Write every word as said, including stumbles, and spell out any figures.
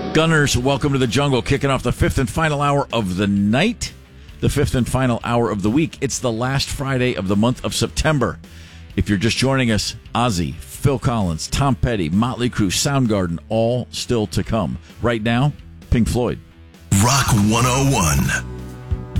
Gunners, welcome to the jungle, kicking off the fifth and final hour of the night, the fifth and final hour of the week. It's the last Friday of the month of September. If you're just joining us, Ozzy, Phil Collins, Tom Petty, Motley Crue, Soundgarden, all still to come. Right now, Pink Floyd. Rock one oh one.